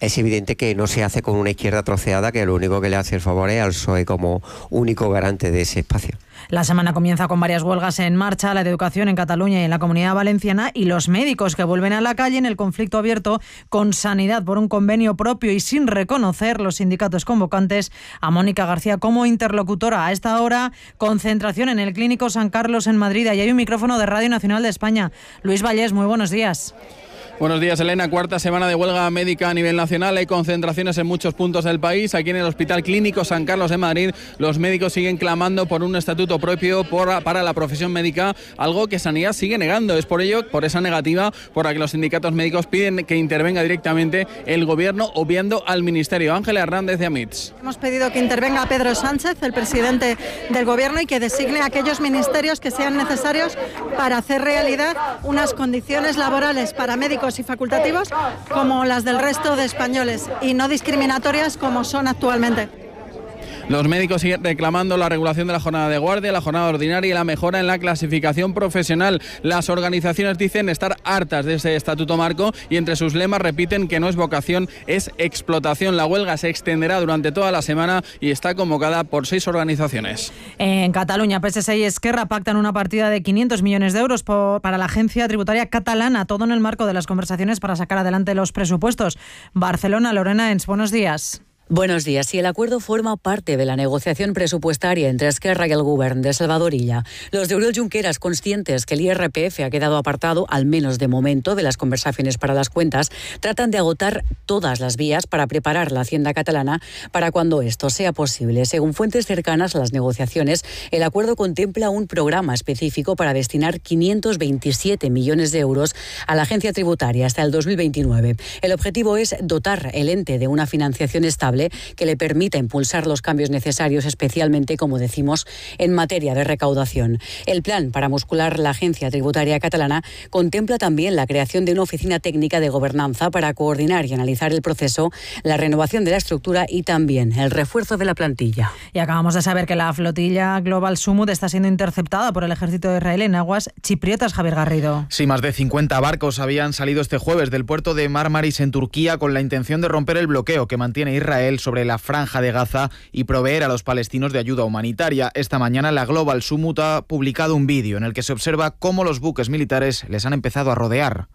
es evidente que no se hace con una izquierda troceada, que lo único que le hace el favor es al PSOE como único garante de ese espacio. La semana comienza con varias huelgas en marcha, la de educación en Cataluña y en la Comunidad Valenciana, y los médicos que vuelven a la calle en el conflicto abierto con Sanidad por un convenio propio y sin reconocer los sindicatos convocantes a Mónica García como interlocutora. A esta hora, concentración en el Clínico San Carlos en Madrid. Y hay un micrófono de Radio Nacional de España. Luis Vallés, muy buenos días. Buenos días, Elena. Cuarta semana de huelga médica a nivel nacional. Hay concentraciones en muchos puntos del país. Aquí en el Hospital Clínico San Carlos en Madrid, los médicos siguen clamando por un estatuto propio para la profesión médica, algo que Sanidad sigue negando. Es por ello, por esa negativa, por la que los sindicatos médicos piden que intervenga directamente el Gobierno, obviando al Ministerio. Ángela Hernández de Amits. Hemos pedido que intervenga Pedro Sánchez, el presidente del Gobierno, y que designe a aquellos ministerios que sean necesarios para hacer realidad unas condiciones laborales para médicos y facultativos como las del resto de españoles y no discriminatorias como son actualmente. Los médicos siguen reclamando la regulación de la jornada de guardia, la jornada ordinaria y la mejora en la clasificación profesional. Las organizaciones dicen estar hartas de ese estatuto marco y entre sus lemas repiten que no es vocación, es explotación. La huelga se extenderá durante toda la semana y está convocada por 6 organizaciones. En Cataluña, PSC y Esquerra pactan una partida de 500 millones de euros para la agencia tributaria catalana, todo en el marco de las conversaciones para sacar adelante los presupuestos. Barcelona, Lorena Ens, buenos días. Buenos días. Si el acuerdo forma parte de la negociación presupuestaria entre Esquerra y el Govern de Salvador Illa, los de Oriol Junqueras, conscientes que el IRPF ha quedado apartado, al menos de momento, de las conversaciones para las cuentas, tratan de agotar todas las vías para preparar la Hacienda catalana para cuando esto sea posible. Según fuentes cercanas a las negociaciones, el acuerdo contempla un programa específico para destinar 527 millones de euros a la agencia tributaria hasta el 2029. El objetivo es dotar el ente de una financiación estable que le permita impulsar los cambios necesarios, especialmente, como decimos, en materia de recaudación. El plan para muscular la agencia tributaria catalana contempla también la creación de una oficina técnica de gobernanza para coordinar y analizar el proceso, la renovación de la estructura y también el refuerzo de la plantilla. Y acabamos de saber que la flotilla Global Sumut está siendo interceptada por el ejército de Israel en aguas chipriotas, Javier Garrido. Sí, más de 50 barcos habían salido este jueves del puerto de Marmaris en Turquía con la intención de romper el bloqueo que mantiene Israel sobre la franja de Gaza y proveer a los palestinos de ayuda humanitaria. Esta mañana la Global Sumut ha publicado un vídeo en el que se observa cómo los buques militares les han empezado a rodear.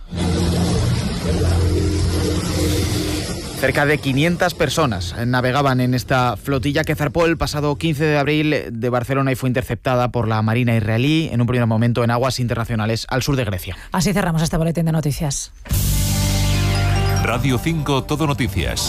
Cerca de 500 personas navegaban en esta flotilla que zarpó el pasado 15 de abril de Barcelona y fue interceptada por la Marina israelí en un primer momento en aguas internacionales al sur de Grecia. Así cerramos este boletín de noticias. Radio 5 Todo Noticias.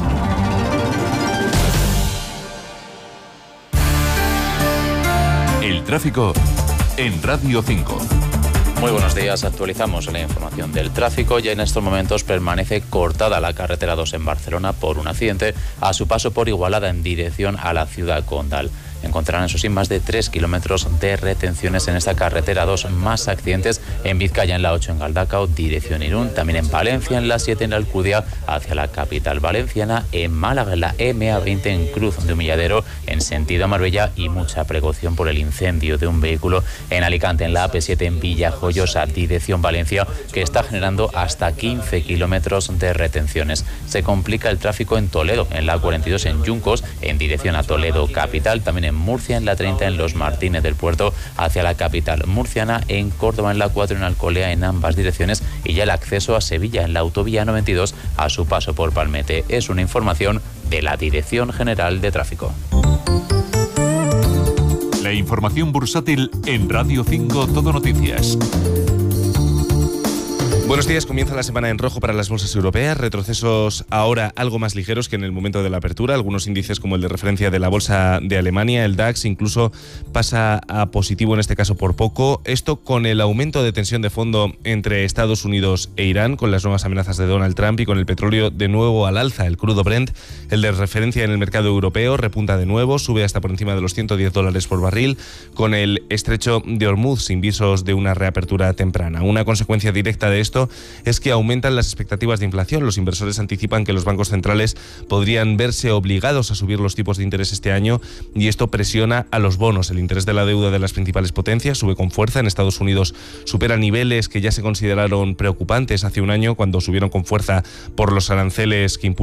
El tráfico en Radio 5. Muy buenos días, actualizamos la información del tráfico. Ya en estos momentos permanece cortada la carretera 2 en Barcelona por un accidente a su paso por Igualada en dirección a la ciudad condal. Encontrarán, eso sí, más de 3 kilómetros de retenciones en esta carretera 2. Más accidentes en Vizcaya, en la 8 en Galdacao, dirección Irún. También en Palencia, en la 7 en la Alcudia, hacia la capital valenciana. En Málaga, en la MA20 en Cruz de Humilladero, en sentido Marbella. Y mucha precaución por el incendio de un vehículo en Alicante, en la AP7 en Villajoyosa, dirección Valencia, que está generando hasta 15 kilómetros de retenciones. Se complica el tráfico en Toledo, en la 42 en Yuncos, en dirección a Toledo capital. También en Murcia, en la 30 en Los Martínez del Puerto, hacia la capital murciana. En Córdoba, en la 4 en Alcolea, en ambas direcciones. Y ya el acceso a Sevilla, en la autovía 92, a su paso por Palmete. Es una información de la Dirección General de Tráfico. La información bursátil en Radio 5 Todo Noticias. Buenos días, comienza la semana en rojo para las bolsas europeas, retrocesos ahora algo más ligeros que en el momento de la apertura. Algunos índices como el de referencia de la bolsa de Alemania, el DAX, incluso pasa a positivo en este caso por poco. Esto con el aumento de tensión de fondo entre Estados Unidos e Irán, con las nuevas amenazas de Donald Trump y con el petróleo de nuevo al alza. El crudo Brent, el de referencia en el mercado europeo, repunta de nuevo, sube hasta por encima de los $110 por barril, con el estrecho de Hormuz sin visos de una reapertura temprana. Una consecuencia directa de esto es que aumentan las expectativas de inflación. Los inversores anticipan que los bancos centrales podrían verse obligados a subir los tipos de interés este año y esto presiona a los bonos. El interés de la deuda de las principales potencias sube con fuerza. En Estados Unidos supera niveles que ya se consideraron preocupantes hace un año cuando subieron con fuerza por los aranceles que impulsan